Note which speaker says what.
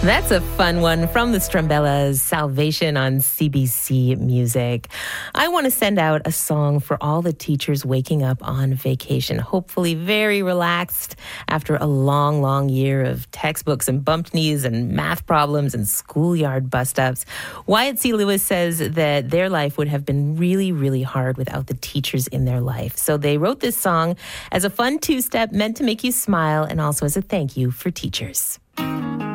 Speaker 1: That's a fun one from the Strumbellas, Salvation on CBC Music. I want to send out a song for all the teachers waking up on vacation, hopefully very relaxed after a long, long year of textbooks and bumped knees and math problems and schoolyard bust-ups. Wyatt C. Lewis says that their life would have been really, really hard without the teachers in their life. So they wrote this song as a fun two-step meant to make you smile and also as a thank you for teachers.